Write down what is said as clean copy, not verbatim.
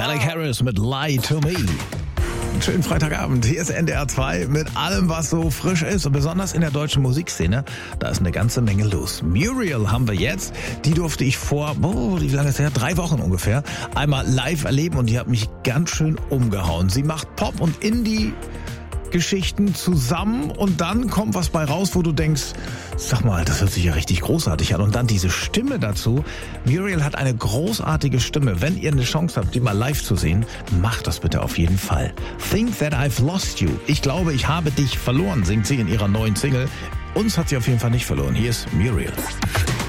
Alec Harris mit Lie to Me. Schönen Freitagabend. Hier ist NDR 2 mit allem, was so frisch ist. Und besonders in der deutschen Musikszene, da ist eine ganze Menge los. Muriel haben wir jetzt. Die durfte ich vor, wie lange ist her? 3 Wochen ungefähr, einmal live erleben und die hat mich ganz schön umgehauen. Sie macht Pop- und Indie-Geschichten zusammen und dann kommt was bei raus, wo du denkst, sag mal, das hört sich ja richtig großartig an. Und dann diese Stimme dazu. Muriel hat eine großartige Stimme. Wenn ihr eine Chance habt, die mal live zu sehen, macht das bitte auf jeden Fall. Think That I've Lost You. Ich glaube, ich habe dich verloren, singt sie in ihrer neuen Single. Uns hat sie auf jeden Fall nicht verloren. Hier ist Muriel.